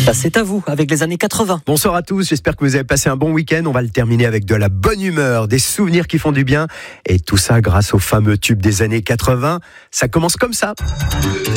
C'est à vous, avec les années 80. Bonsoir à tous, j'espère que vous avez passé un bon week-end. On va le terminer avec de la bonne humeur, des souvenirs qui font du bien. Et tout ça grâce au fameux tube des années 80. Ça commence comme ça.